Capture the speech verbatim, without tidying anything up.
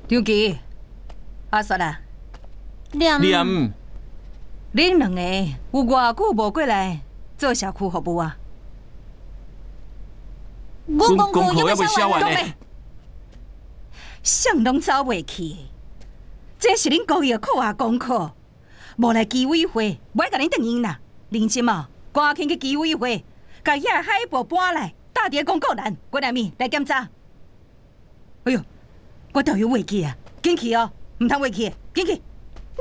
张琪、阿雪啊， 念念， 恁两个有偌久无过来做社区服务啊？ 我功课还功课还未未写完写完呢讲。谁拢走袂去，这是恁高一的课外功课，无来基委会，唔爱甲恁等因啦。认真嘛，赶紧去基委会，甲遐海报搬来，搭伫广告栏，我来面来检查。哎哟，我都要回去啊，紧去哦，唔通回去，紧去。